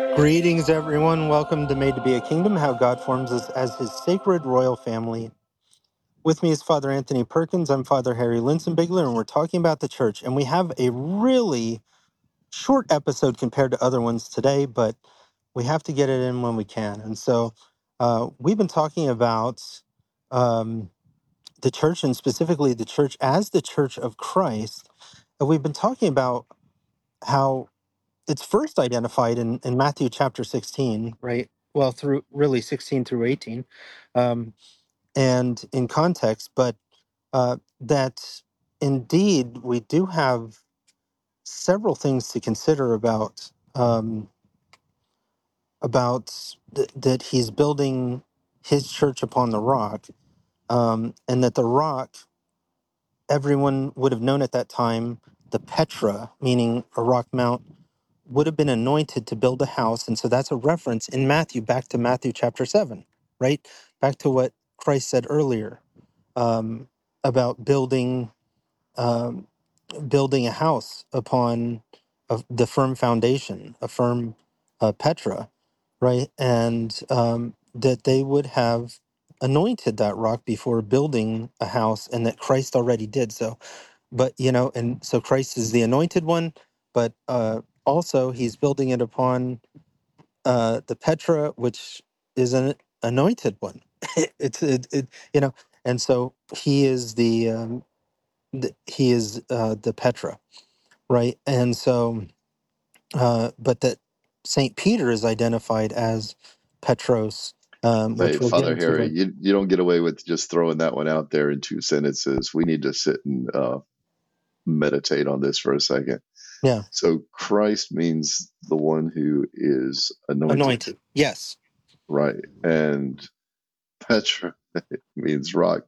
Greetings, everyone. Welcome to Made to Be a Kingdom, how God forms us as his sacred royal family. With me is Father Anthony Perkins. I'm Father Harry Linsenbigler, and we're talking about the church. And we have a really short episode compared to other ones today, but we have to get it in when we can. And so we've been talking about um, the church, and specifically the church as the church of Christ. And we've been talking about how it's first identified in Matthew chapter 16, right? Well, through really 16 through 18, and in context, but that indeed we do have several things to consider about that he's building his church upon the rock, and that the rock everyone would have known at that time, the Petra, meaning a rock mount, would have been anointed to build a house. And so that's a reference in Matthew back to Matthew chapter 7, right? Back to what Christ said earlier, about um, building a house upon the firm foundation, a firm Petra, right? And that they would have anointed that rock before building a house, and that Christ already did so. But, and so Christ is the anointed one, but also he's building it upon the Petra, which is an anointed one. And so he is the Petra, right? And so, but that Saint Peter is identified as Petros, Hey, which we'll get Father into. Harry, you don't get away with just throwing that one out there in two sentences. We need to sit and meditate on this for a second. Yeah, So Christ means the one who is anointed, anointed. Yes. right? And Petra means rock.